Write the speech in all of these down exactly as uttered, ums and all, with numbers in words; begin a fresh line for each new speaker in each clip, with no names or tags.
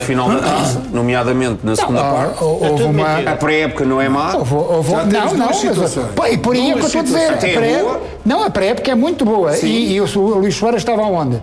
final da taça, nomeadamente na segunda
não,
parte.
Houve uma...
A pré-época não é má.
Houve, houve... Não, não, mas, e por aí é que eu estou a dizer. A pré... Não, a pré-época é muito boa. E, e o Luís Soares estava onde?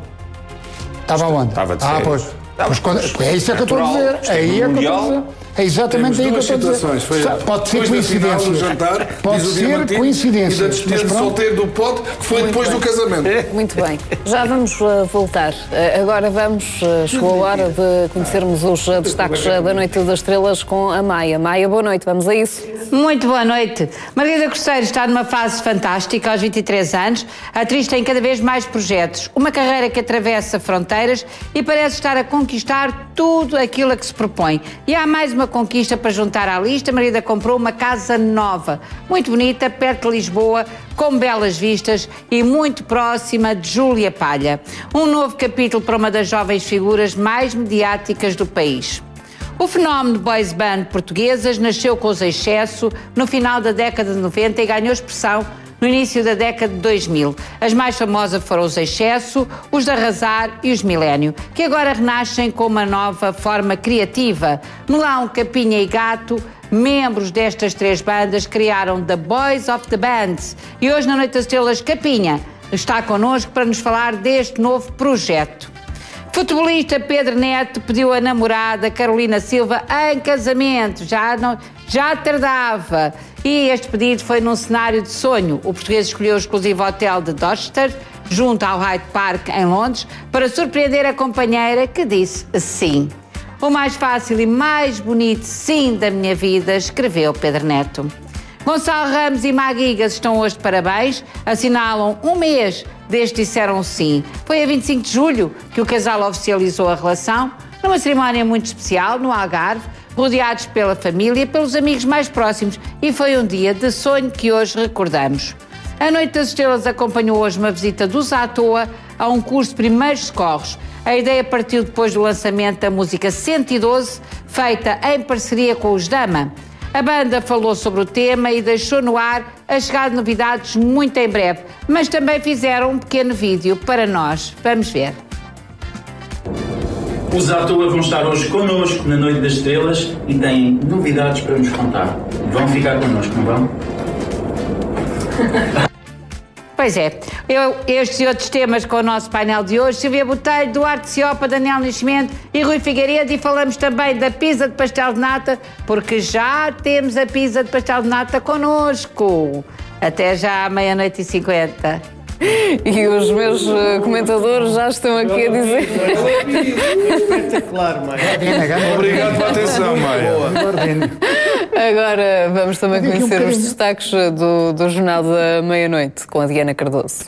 Estava onde?
Estava de
Ah, pois. Pois quando... É isso é que eu estou a dizer. É aí é que eu estou a dizer. É exatamente aí que eu estou a dizer.
Foi
pode ser coincidência.
Jantar,
pode ser coincidência.
E da despedida de solteiro do pote, que foi
Muito
depois
bem.
do casamento.
Muito bem. Já vamos uh, voltar. Uh, agora vamos, uh, chegou a hora de conhecermos os uh, destaques uh, da Noite das Estrelas com a Maia. Maia, boa noite, vamos a isso.
Muito boa noite. Margarida Corceiro está numa fase fantástica aos vinte e três anos. A atriz tem cada vez mais projetos. Uma carreira que atravessa fronteiras e parece estar a conquistar tudo aquilo a que se propõe. E há mais uma conquista para juntar à lista. A Margarida comprou uma casa nova, muito bonita, perto de Lisboa, com belas vistas e muito próxima de Júlia Palha. Um novo capítulo para uma das jovens figuras mais mediáticas do país. O fenómeno de boys band portuguesas nasceu com os Excesso no final da década de noventa e ganhou expressão no início da década de dois mil. As mais famosas foram os Excesso, os de Arrasar e os Milénio, que agora renascem com uma nova forma criativa. Melão, Capinha e Gato, membros destas três bandas, criaram The Boys of the Bands. E hoje, na Noite das Estrelas, Capinha está connosco para nos falar deste novo projeto. Futebolista Pedro Neto pediu a namorada Carolina Silva em casamento, já, não, já tardava. E este pedido foi num cenário de sonho. O português escolheu o exclusivo hotel de Dorchester, junto ao Hyde Park, em Londres, para surpreender a companheira que disse sim. O mais fácil e mais bonito sim da minha vida, escreveu Pedro Neto. Gonçalo Ramos e Maguigas estão hoje de parabéns, assinalam um mês desde que disseram sim. Foi a vinte e cinco de julho que o casal oficializou a relação, numa cerimónia muito especial, no Algarve, rodeados pela família e pelos amigos mais próximos, e foi um dia de sonho que hoje recordamos. A Noite das Estrelas acompanhou hoje uma visita dos à toa a um curso de primeiros socorros. A ideia partiu depois do lançamento da música cento e doze, feita em parceria com os Dama. A banda falou sobre o tema e deixou no ar a chegada de novidades muito em breve, mas também fizeram um pequeno vídeo para nós. Vamos ver.
Os à toa vão estar hoje connosco na Noite das Estrelas e têm novidades para nos contar. Vão ficar connosco, não vão?
Pois é, eu, estes e outros temas com o nosso painel de hoje, Silvia Botelho, Duarte Ciopa, Daniel Nascimento e Rui Figueiredo, e falamos também da pizza de pastel de nata, porque já temos a pizza de pastel de nata connosco. Até já à meia-noite e cinquenta.
E os meus uh, comentadores já estão aqui a dizer...
Espetacular, Maia.
Obrigado pela atenção, Maia.
Agora vamos também conhecer os destaques do, do Jornal da Meia-Noite, com a Diana Cardoso.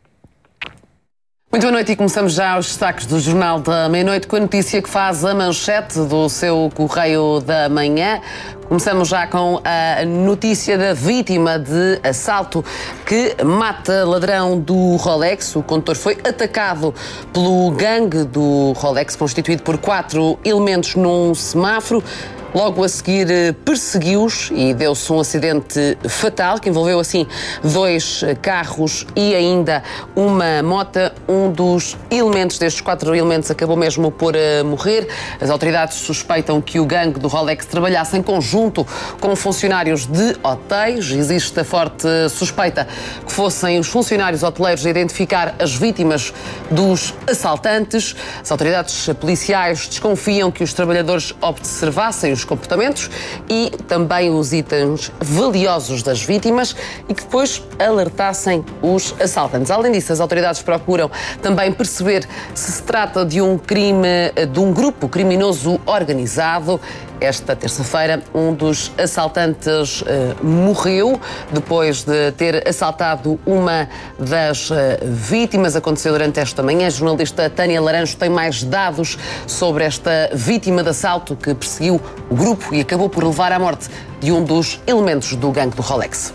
Muito boa noite e começamos já os destaques do Jornal da Meia-Noite com a notícia que faz a manchete do seu Correio da Manhã. Começamos já com a notícia da vítima de assalto que mata ladrão do Rolex. O condutor foi atacado pelo gangue do Rolex, constituído por quatro elementos num semáforo. Logo a seguir perseguiu-os e deu-se um acidente fatal que envolveu assim dois carros e ainda uma mota. Um dos elementos destes quatro elementos acabou mesmo por morrer. As autoridades suspeitam que o gangue do Rolex trabalhasse em conjunto com funcionários de hotéis. Existe a forte suspeita que fossem os funcionários hoteleiros a identificar as vítimas dos assaltantes. As autoridades policiais desconfiam que os trabalhadores observassem os comportamentos e também os itens valiosos das vítimas e que depois alertassem os assaltantes. Além disso, as autoridades procuram também perceber se se trata de um crime, de um grupo criminoso organizado. Esta terça-feira, um dos assaltantes uh, morreu depois de ter assaltado uma das uh, vítimas. Aconteceu durante esta manhã. A jornalista Tânia Laranjo tem mais dados sobre esta vítima de assalto que perseguiu o grupo e acabou por levar à morte de um dos elementos do gangue do Rolex.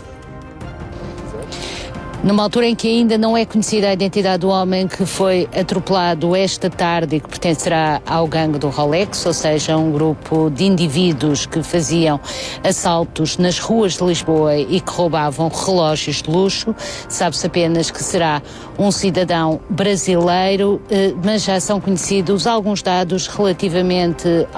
Numa altura em que ainda não é conhecida a identidade do homem que foi atropelado esta tarde e que pertencerá ao gangue do Rolex, ou seja, um grupo de indivíduos que faziam assaltos nas ruas de Lisboa e que roubavam relógios de luxo. Sabe-se apenas que será um cidadão brasileiro, mas já são conhecidos alguns dados relativamente